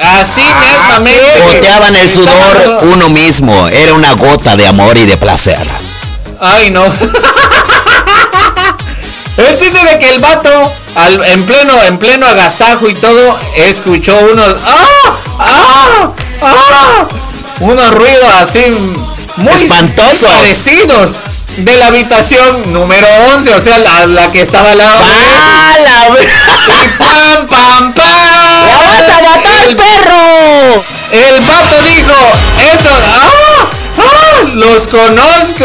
Así mismamente. Boteaban el sudor uno mismo. Era una gota de amor y de placer. Ay, no. El chiste de que el vato, en pleno agasajo y todo, escuchó unos ruidos así muy espantosos, parecidos de la habitación número 11, o sea, la que estaba al lado. Y ¡pam, pam, pam! ¡La vas a matar, perro! El vato dijo, eso, los conozco.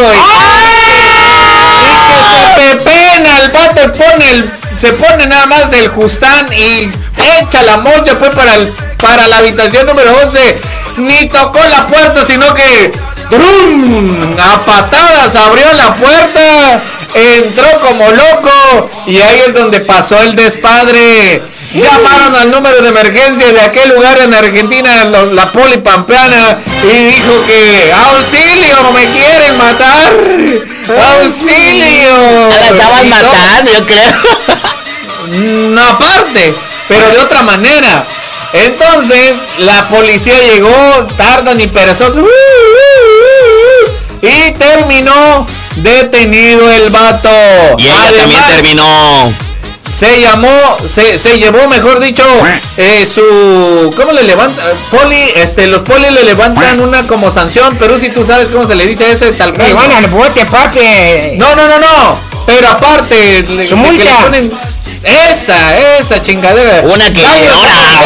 Y que se pepena, el vato se pone nada más del justán y echa la mocha pues para la habitación número 11. Ni tocó la puerta, sino que ¡trum! A patadas abrió la puerta, entró como loco y ahí es donde pasó el despadre. Llamaron al número de emergencia de aquel lugar en Argentina, la poli pampeana, y dijo que ¡auxilio! ¡Me quieren matar! ¡Auxilio! La estaban matando, yo creo. No, aparte, pero de otra manera. Entonces la policía llegó, tardan y perezosos, y terminó detenido el vato. Y ella también terminó. Se llevó, mejor dicho, ¿cómo le levanta? Los polis le levantan una como sanción, pero si tú sabes cómo se le dice ese tal cual. Van al bote, papi. No. Pero aparte, su multa. le ponen esa chingadera. Una querella.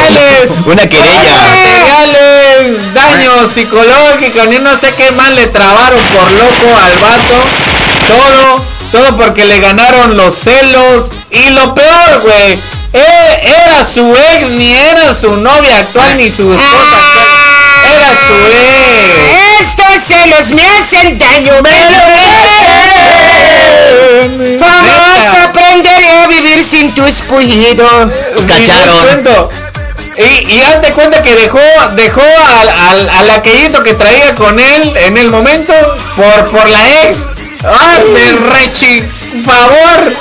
Materiales, daños psicológicos, ni no sé qué más le trabaron por loco al vato. Todo porque le ganaron los celos. Y lo peor, güey, era su ex, ni era su novia actual, ni su esposa actual. Era su ex. Estos celos me hacen daño, me lo hacen. Vamos a aprender a vivir sin tu espullido. Los cacharon. Y hazte cuenta que dejó al aquellito que traía con él en el momento por la ex. Hazme el rechi favor.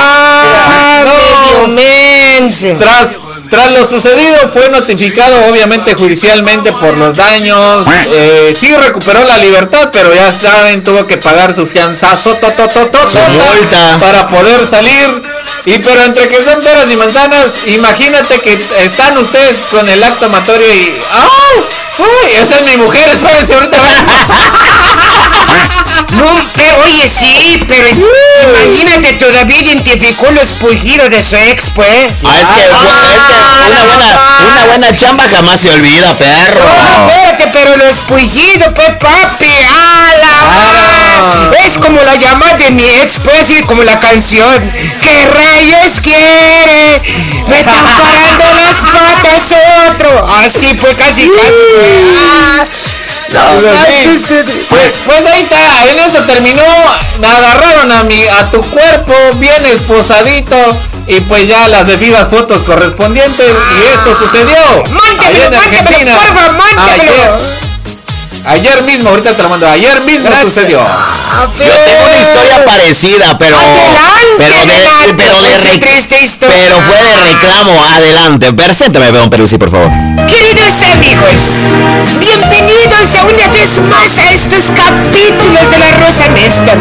Medio menso. Tras lo sucedido fue notificado obviamente judicialmente por los daños. Sí recuperó la libertad, pero ya saben, tuvo que pagar su fianzazo multa para poder salir. Pero entre que son peras y manzanas, imagínate que están ustedes con el acto amatorio y ¡ay! Esa es mi mujer, espérense ahorita. No, pero oye, sí, pero imagínate, todavía identificó los pujidos de su ex, pues. Es que una buena chamba jamás se olvida, perro. No, espérate, pero los pujidos, pues, papi, es como la llamada de mi ex, pues, sí, como la canción. ¿Qué rayos quiere? Me están parando las patas otro. Así, pues, casi. Pues ahí está, en eso terminó. Agarraron a tu cuerpo bien esposadito y pues ya las debidas fotos correspondientes y esto sucedió. Mándemelo, Ayer mismo, ahorita te lo mando. Ayer mismo sucedió. Yo tengo una historia parecida, pero fue de reclamo. Adelante, preséntame, don Peruzzi, por favor. Queridos amigos, bienvenidos a una vez más a estos capítulos de La Rosa Mesta.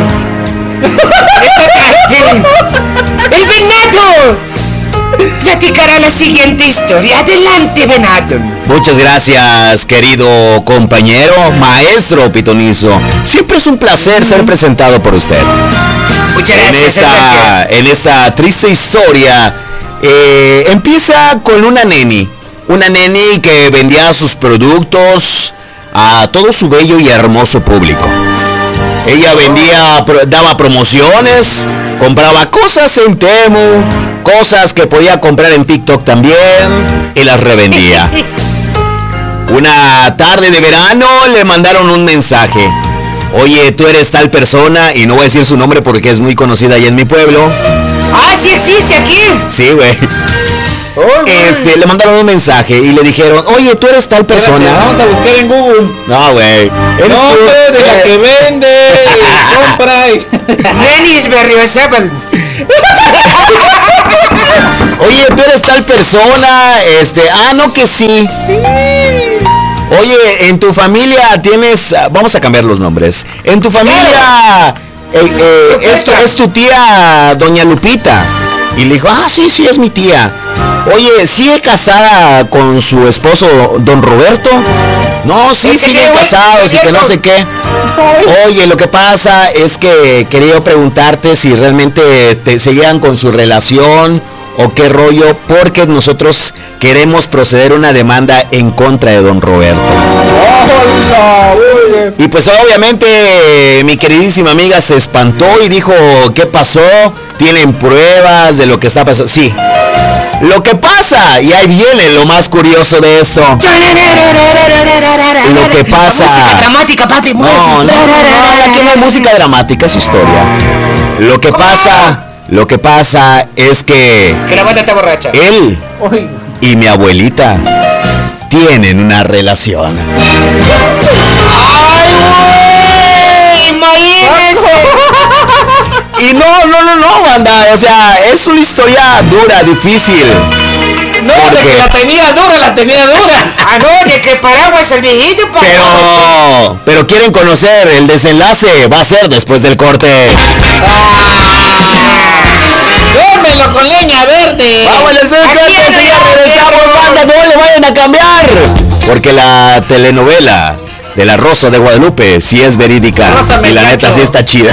El venado platicará la siguiente historia. Adelante, venado. Muchas gracias, querido compañero, maestro Pitonizo. Siempre es un placer ser presentado por usted. Muchas gracias. En esta triste historia, empieza con una neni que vendía sus productos a todo su bello y hermoso público. Ella daba promociones, compraba cosas en Temu, cosas que podía comprar en TikTok también, y las revendía. Una tarde de verano le mandaron un mensaje. Oye, tú eres tal persona, y no voy a decir su nombre porque es muy conocida allá en mi pueblo. ¿Sí existe aquí? Sí, güey. Le mandaron un mensaje y le dijeron, oye, tú eres tal persona. Espérate, vamos a buscar en Google. No, güey. Nombre de la que vende, compra. Nenis Berriozábal. Oye, tú eres tal persona, no que sí. Oye, en tu familia tienes, vamos a cambiar los nombres. En tu familia es tu tía Doña Lupita. Y le dijo, sí, es mi tía. Oye, ¿sigue casada con su esposo Don Roberto? No, sí, siguen casados y que no sé qué. Oye, lo que pasa es que quería preguntarte si realmente te seguían con su relación o qué rollo, porque nosotros queremos proceder a una demanda en contra de Don Roberto. Y pues obviamente mi queridísima amiga se espantó y dijo, ¿qué pasó? ¿Tienen pruebas de lo que está pasando? Sí. Lo que pasa, y ahí viene lo más curioso de esto. Lo que pasa... Música dramática, papi. No, aquí no hay música dramática, es historia. Lo que pasa es que... Que la banda está borracha. Él y mi abuelita tienen una relación. ¡Ay, güey! ¡Imagínese! Y no, banda, o sea, es una historia dura, difícil. No, porque... de que la tenía dura. No, de que paraguas el viejito, papá. Pero quieren conocer el desenlace, va a ser después del corte. ¡Cómelo con leña verde! Vamos a hacer un corte y ya regresamos, banda, no le vayan a cambiar. Porque la telenovela de La Rosa de Guadalupe sí es verídica. Y la neta sí está chida.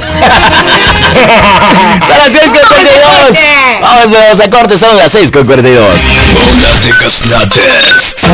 Son las 6:42. Vamos a corte, son las 6:42. Pláticas Nates.